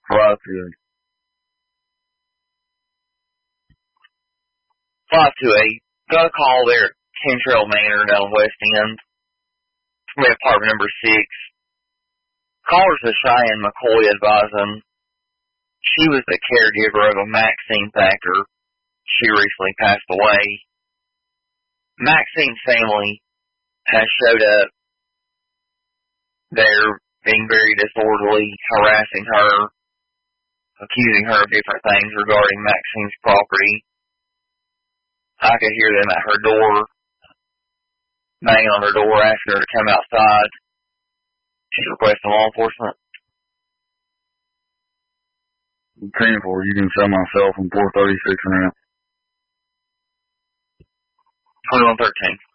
528. 528. Got a call there at Kentrail Manor down West End. We have apartment number 6. Callers to Cheyenne McCoy advising she was the caregiver of a Maxine Thacker. She recently passed away. Maxine's family has showed up. They're being very disorderly, harassing her, accusing her of different things regarding Maxine's property. I could hear them at her door, banging on her door, asking her to come outside. She's requesting law enforcement. I'm 10-4. You can sell my cell from 436 and out. 2113.